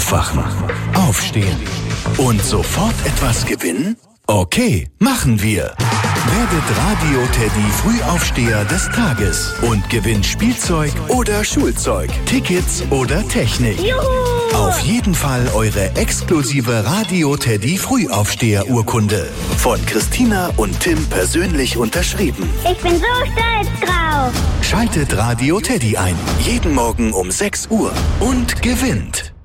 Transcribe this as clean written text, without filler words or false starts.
Aufwachen, aufstehen und sofort etwas gewinnen? Okay, machen wir. Werdet Radio-Teddy Frühaufsteher des Tages und gewinnt Spielzeug oder Schulzeug, Tickets oder Technik. Juhu! Auf jeden Fall eure exklusive Radio-Teddy Frühaufsteher-Urkunde. Von Christina und Tim persönlich unterschrieben. Ich bin so stolz drauf. Schaltet Radio-Teddy ein. Jeden Morgen um 6 Uhr und gewinnt.